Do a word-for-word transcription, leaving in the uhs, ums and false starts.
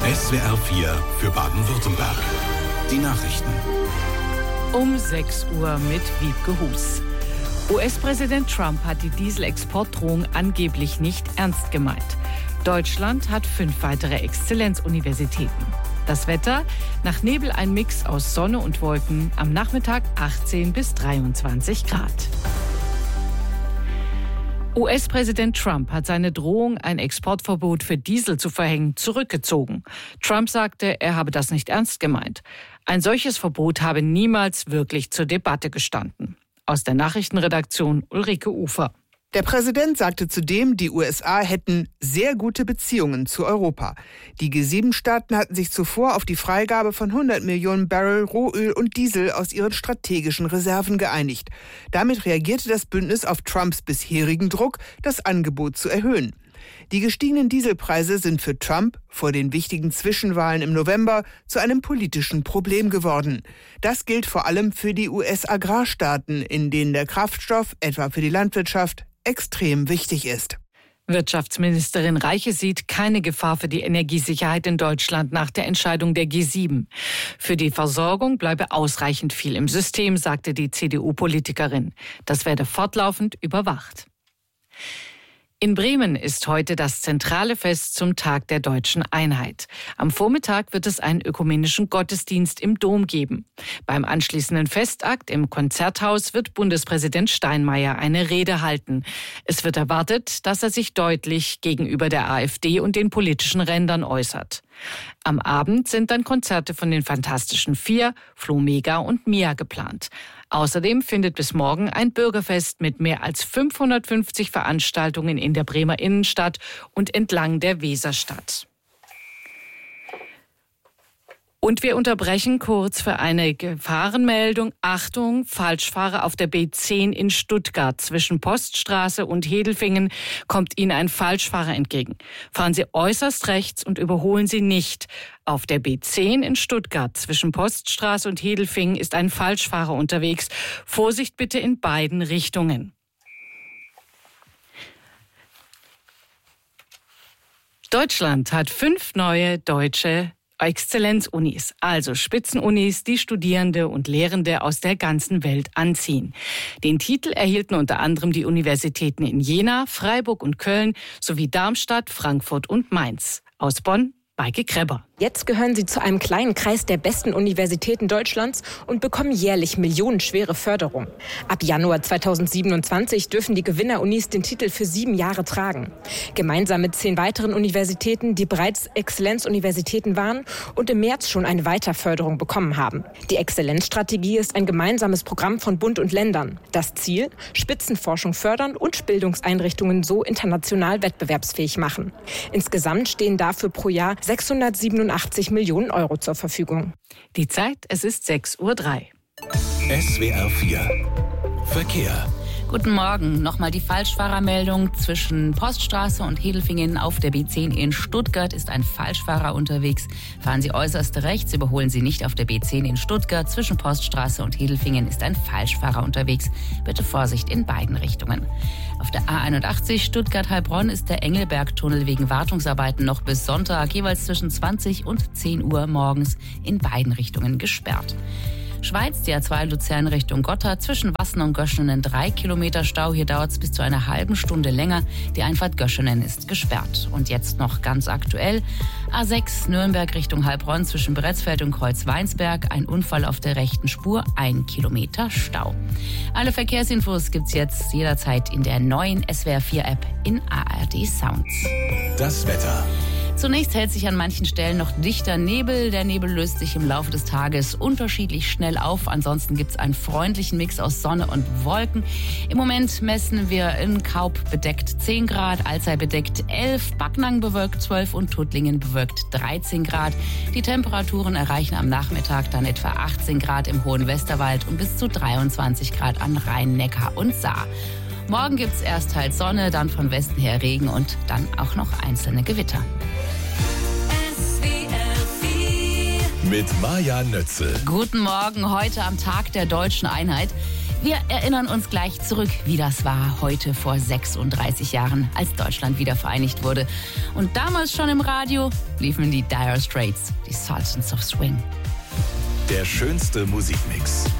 S W R vier für Baden-Württemberg. Die Nachrichten. Um sechs Uhr mit Wiebke Hus. U S-Präsident Trump hat die Dieselexportdrohung angeblich nicht ernst gemeint. Deutschland hat fünf weitere Exzellenzuniversitäten. Das Wetter: nach Nebel ein Mix aus Sonne und Wolken, am Nachmittag achtzehn bis dreiundzwanzig Grad. U S-Präsident Trump hat seine Drohung, ein Exportverbot für Diesel zu verhängen, zurückgezogen. Trump sagte, er habe das nicht ernst gemeint. Ein solches Verbot habe niemals wirklich zur Debatte gestanden. Aus der Nachrichtenredaktion Ulrike Ufer. Der Präsident sagte zudem, die U S A hätten sehr gute Beziehungen zu Europa. Die G sieben Staaten hatten sich zuvor auf die Freigabe von hundert Millionen Barrel Rohöl und Diesel aus ihren strategischen Reserven geeinigt. Damit reagierte das Bündnis auf Trumps bisherigen Druck, das Angebot zu erhöhen. Die gestiegenen Dieselpreise sind für Trump vor den wichtigen Zwischenwahlen im November zu einem politischen Problem geworden. Das gilt vor allem für die U S-Agrarstaaten, in denen der Kraftstoff, etwa für die Landwirtschaft, extrem wichtig ist. Wirtschaftsministerin Reiche sieht keine Gefahr für die Energiesicherheit in Deutschland nach der Entscheidung der G sieben. Für die Versorgung bleibe ausreichend viel im System, sagte die C D U-Politikerin. Das werde fortlaufend überwacht. In Bremen ist heute das zentrale Fest zum Tag der Deutschen Einheit. Am Vormittag wird es einen ökumenischen Gottesdienst im Dom geben. Beim anschließenden Festakt im Konzerthaus wird Bundespräsident Steinmeier eine Rede halten. Es wird erwartet, dass er sich deutlich gegenüber der AfD und den politischen Rändern äußert. Am Abend sind dann Konzerte von den Fantastischen Vier, Flo Mega und Mia geplant. Außerdem findet bis morgen ein Bürgerfest mit mehr als fünfhundertfünfzig Veranstaltungen in der Bremer Innenstadt und entlang der Weser statt. Und wir unterbrechen kurz für eine Gefahrenmeldung. Achtung, Falschfahrer auf der B zehn in Stuttgart. Zwischen Poststraße und Hedelfingen kommt Ihnen ein Falschfahrer entgegen. Fahren Sie äußerst rechts und überholen Sie nicht. Auf der B zehn in Stuttgart zwischen Poststraße und Hedelfingen ist ein Falschfahrer unterwegs. Vorsicht bitte in beiden Richtungen. Deutschland hat fünf neue deutsche Exzellenzunis, also Spitzenunis, die Studierende und Lehrende aus der ganzen Welt anziehen. Den Titel erhielten unter anderem die Universitäten in Jena, Freiburg und Köln sowie Darmstadt, Frankfurt und Mainz. Aus Bonn, Maike Krebber. Jetzt gehören sie zu einem kleinen Kreis der besten Universitäten Deutschlands und bekommen jährlich millionenschwere Förderung. Ab Januar zweitausendsiebenundzwanzig dürfen die Gewinnerunis den Titel für sieben Jahre tragen. Gemeinsam mit zehn weiteren Universitäten, die bereits Exzellenzuniversitäten waren und im März schon eine Weiterförderung bekommen haben. Die Exzellenzstrategie ist ein gemeinsames Programm von Bund und Ländern. Das Ziel: Spitzenforschung fördern und Bildungseinrichtungen so international wettbewerbsfähig machen. Insgesamt stehen dafür pro Jahr sechshundertsiebenundachtzig Millionen Euro zur Verfügung. Die Zeit, es ist sechs Uhr drei. S W R vier Verkehr. Guten Morgen. Nochmal die Falschfahrermeldung. Zwischen Poststraße und Hedelfingen auf der B zehn in Stuttgart ist ein Falschfahrer unterwegs. Fahren Sie äußerst rechts, überholen Sie nicht auf der B zehn in Stuttgart. Zwischen Poststraße und Hedelfingen ist ein Falschfahrer unterwegs. Bitte Vorsicht in beiden Richtungen. Auf der A einundachtzig Stuttgart-Heilbronn ist der Engelbergtunnel wegen Wartungsarbeiten noch bis Sonntag jeweils zwischen zwanzig und zehn Uhr morgens in beiden Richtungen gesperrt. Schweiz, die A zwei Luzern Richtung Gotthard, zwischen Wassen und Göschenen drei Kilometer Stau. Hier dauert es bis zu einer halben Stunde länger. Die Einfahrt Göschenen ist gesperrt. Und jetzt noch ganz aktuell: A sechs Nürnberg Richtung Heilbronn zwischen Bretzfeld und Kreuzweinsberg. Ein Unfall auf der rechten Spur, ein Kilometer Stau. Alle Verkehrsinfos gibt's jetzt jederzeit in der neuen S W R vier App in A R D Sounds. Das Wetter. Zunächst hält sich an manchen Stellen noch dichter Nebel. Der Nebel löst sich im Laufe des Tages unterschiedlich schnell auf. Ansonsten gibt es einen freundlichen Mix aus Sonne und Wolken. Im Moment messen wir in Kaub bedeckt zehn Grad, Alzey bedeckt elf, Backnang bewölkt zwölf und Tuttlingen bewölkt dreizehn Grad. Die Temperaturen erreichen am Nachmittag dann etwa achtzehn Grad im hohen Westerwald und bis zu dreiundzwanzig Grad an Rhein, Neckar und Saar. Morgen gibt es erst teils Sonne, dann von Westen her Regen und dann auch noch einzelne Gewitter. Mit Maja Nötzel. Guten Morgen, heute am Tag der Deutschen Einheit. Wir erinnern uns gleich zurück, wie das war heute vor sechsunddreißig Jahren, als Deutschland wieder vereinigt wurde. Und damals schon im Radio liefen die Dire Straits, die Sultans of Swing. Der schönste Musikmix.